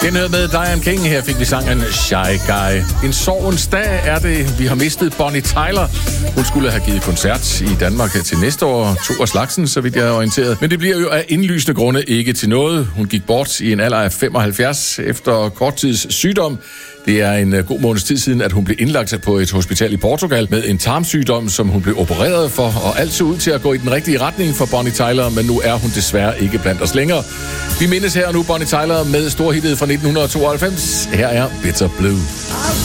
Genhørt med Diane King. Her fik vi sangen Shy Guy. En sorgens dag er det. Vi har mistet Bonnie Tyler. Hun skulle have givet koncert i Danmark til næste år. 2 af slagsen, så vidt jeg er orienteret. Men det bliver jo af indlysende grunde ikke til noget. Hun gik bort i en alder af 75 efter kort tids sygdom. Det er en god måneds tid siden, at hun blev indlagt på et hospital i Portugal med en tarmsygdom, som hun blev opereret for, og alt så ud til at gå i den rigtige retning for Bonnie Tyler, men nu er hun desværre ikke blandt os længere. Vi mindes her og nu Bonnie Tyler med storhittet fra 1992. Her er Bitter Blue.